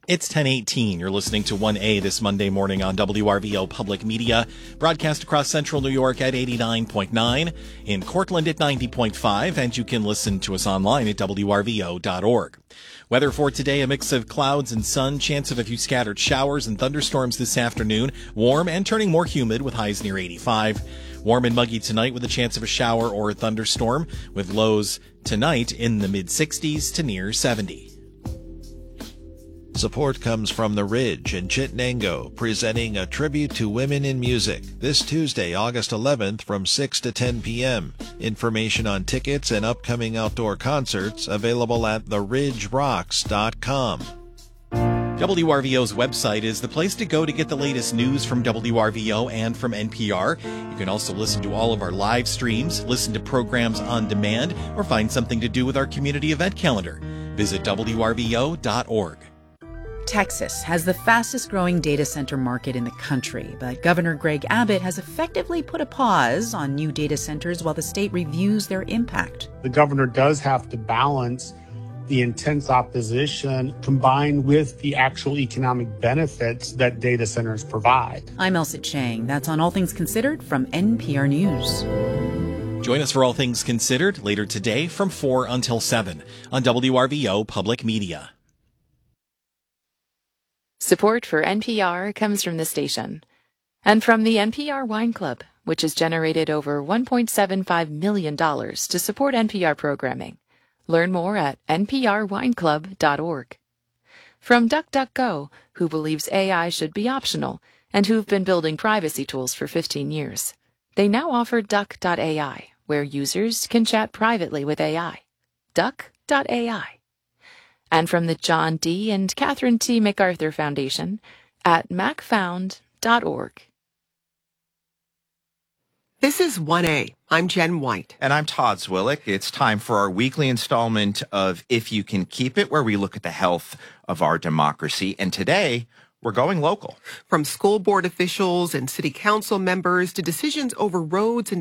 It's 10:18. You're listening to 1A this Monday morning on WRVO Public Media, broadcast across central New York at 89.9, in Cortland at 90.5, and you can listen to us online at WRVO.org. Weather for today, a mix of clouds and sun, chance of a few scattered showers and thunderstorms this afternoon, warm and turning more humid with highs near 85. Warm and muggy tonight with a chance of a shower or a thunderstorm, with lows tonight in the mid-60s to near 70. Support comes from The Ridge in Chittenango, presenting a tribute to women in music this Tuesday, August 11th from 6 to 10 p.m. Information on tickets and upcoming outdoor concerts available at theridgerocks.com. WRVO's website is the place to go to get the latest news from WRVO and from NPR. You can also listen to all of our live streams, listen to programs on demand, or find something to do with our community event calendar. Visit WRVO.org. Texas has the fastest growing data center market in the country, but Governor Greg Abbott has effectively put a pause on new data centers while the state reviews their impact. The governor does have to balance the intense opposition combined with the actual economic benefits that data centers provide. I'm Elsa Chang. That's on All Things Considered from NPR News. Join us for All Things Considered later today from 4 until 7 on WRVO Public Media. Support for NPR comes from the station and from the NPR Wine Club, which has generated over $1.75 million to support NPR programming. Learn more at nprwineclub.org. From DuckDuckGo, who believes AI should be optional and who've been building privacy tools for 15 years. They now offer Duck.ai, where users can chat privately with AI. Duck.ai. And from the John D. and Catherine T. MacArthur Foundation at macfound.org. This is 1A. I'm Jen White. And I'm Todd Zwillick. It's time for our weekly installment of If You Can Keep It, where we look at the health of our democracy. And today, we're going local. From school board officials and city council members to decisions over roads and